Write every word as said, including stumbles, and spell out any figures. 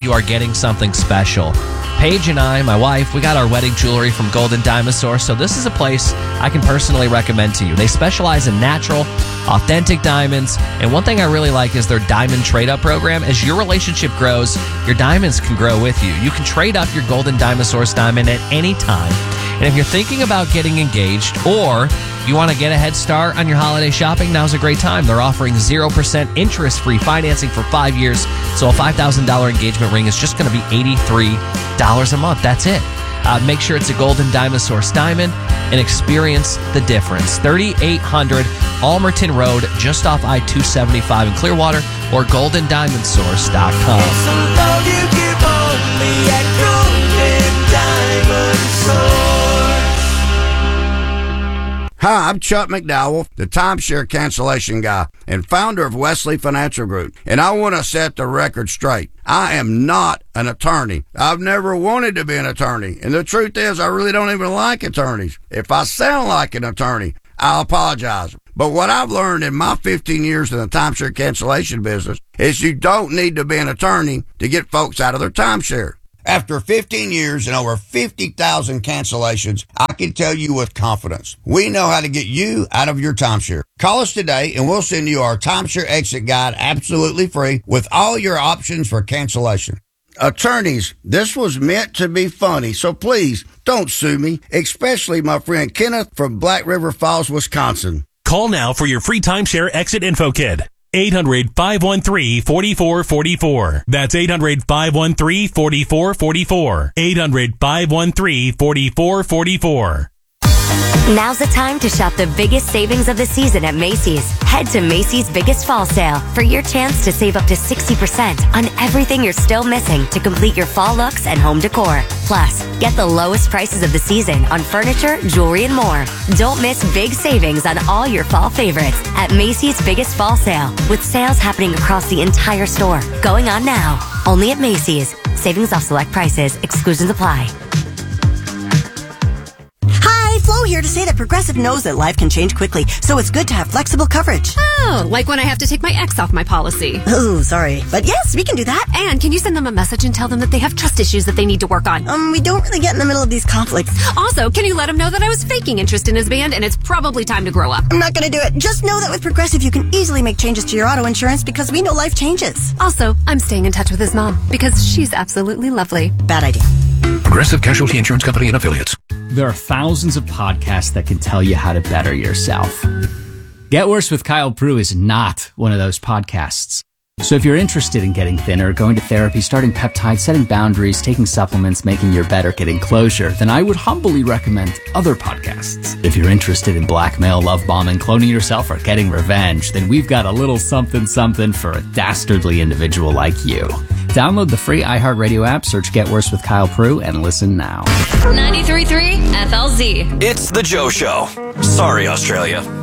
you are getting something special. Paige and I, my wife, we got our wedding jewelry from Golden Dinosaur, so this is a place I can personally recommend to you. They specialize in natural, authentic diamonds, and one thing I really like is their diamond trade-up program. As your relationship grows, your diamonds can grow with you. You can trade up your Golden Dinosaur's diamond at any time. And if you're thinking about getting engaged or you want to get a head start on your holiday shopping, now's a great time. They're offering zero percent interest-free financing for five years, so a five thousand dollars engagement ring is just going to be eighty-three dollars a month. That's it. Uh, make sure it's a Golden Dinosaur's diamond and experience the difference. thirty-eight hundred Almerton Road, just off I two seventy-five in Clearwater, or golden diamond source dot com. It's the love you give only at Golden Diamond Source. Hi, I'm Chuck McDowell, the timeshare cancellation guy and founder of Wesley Financial Group, and I want to set the record straight. I am not an attorney. I've never wanted to be an attorney, and the truth is I really don't even like attorneys. If I sound like an attorney, I'll apologize. But what I've learned in my fifteen years in the timeshare cancellation business is you don't need to be an attorney to get folks out of their timeshare. After fifteen years and over fifty thousand cancellations, I can tell you with confidence, we know how to get you out of your timeshare. Call us today and we'll send you our timeshare exit guide absolutely free with all your options for cancellation. Attorneys, this was meant to be funny, so please don't sue me, especially my friend Kenneth from Black River Falls, Wisconsin. Call now for your free timeshare exit info kit. eight hundred, five one three, four four four four. That's eight hundred, five one three, four four four four. eight hundred, five one three, four four four four. Now's the time to shop the biggest savings of the season at Macy's. Head to Macy's Biggest Fall Sale for your chance to save up to sixty percent on everything you're still missing to complete your fall looks and home decor. Plus, get the lowest prices of the season on furniture, jewelry, and more. Don't miss big savings on all your fall favorites at Macy's Biggest Fall Sale, with sales happening across the entire store. Going on now. Only at Macy's. Savings off select prices. Exclusions apply. Flo here to say that Progressive knows that life can change quickly, so it's good to have flexible coverage. Oh, like when I have to take my ex off my policy. Oh, sorry. But yes, we can do that. And can you send them a message and tell them that they have trust issues that they need to work on? Um, we don't really get in the middle of these conflicts. Also, can you let him know that I was faking interest in his band and it's probably time to grow up? I'm not going to do it. Just know that with Progressive, you can easily make changes to your auto insurance because we know life changes. Also, I'm staying in touch with his mom because she's absolutely lovely. Bad idea. Progressive Casualty Insurance Company and Affiliates. There are thousands of podcasts that can tell you how to better yourself. Get Worse with Kyle Prue is not one of those podcasts. So if you're interested in getting thinner, going to therapy, starting peptides, setting boundaries, taking supplements, making your better, getting closure, then I would humbly recommend other podcasts. If you're interested in blackmail, love bombing, cloning yourself, or getting revenge, then we've got a little something something for a dastardly individual like you. Download the free iHeartRadio app, search Get Worse with Kyle Prue, and listen now. ninety-three point three F L Z. It's The Joe Show. Sorry, Australia.